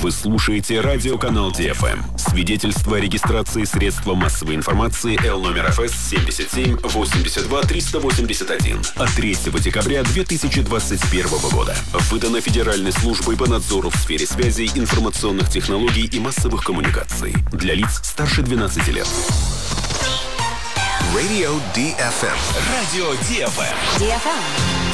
Вы слушаете радиоканал ДФМ. Свидетельство о регистрации средства массовой информации Л номер ФС 77 82 381 от 3 декабря 2021 года. Выдано Федеральной службой по надзору в сфере связи, информационных технологий и массовых коммуникаций для лиц старше 12 лет. Radio DFM. Радио DFM. DFM.